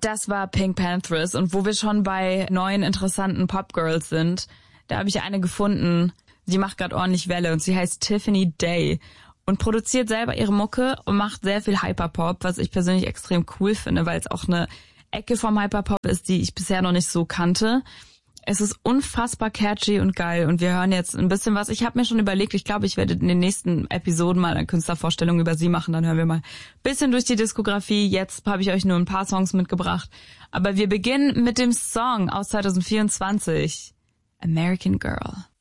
Das war Pink Panthers. Und wo wir schon bei neuen, interessanten Popgirls sind, da habe ich eine gefunden, die macht gerade ordentlich Welle und sie heißt Tiffany Day und produziert selber ihre Mucke und macht sehr viel Hyperpop, was ich persönlich extrem cool finde, weil es auch eine Ecke vom Hyperpop ist, die ich bisher noch nicht so kannte. Es ist unfassbar catchy und geil und wir hören jetzt ein bisschen was. Ich habe mir schon überlegt, ich glaube, ich werde in den nächsten Episoden mal eine Künstlervorstellung über sie machen. Dann hören wir mal ein bisschen durch die Diskografie. Jetzt habe ich euch nur ein paar Songs mitgebracht. Aber wir beginnen mit dem Song aus 2024, American Girl.